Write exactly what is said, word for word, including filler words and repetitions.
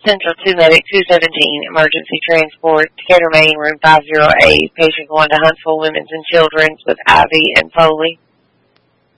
Central two Medic two seventeen, emergency transport, Decatur, Maine, room five oh eight, patient going to Huntsville Women's and Children's with I V and Foley.